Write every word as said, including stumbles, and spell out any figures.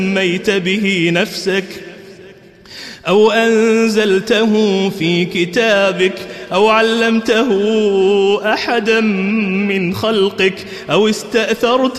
سميت به نفسك أو أنزلته في كتابك أو علمته أحدا من خلقك أو استأثرت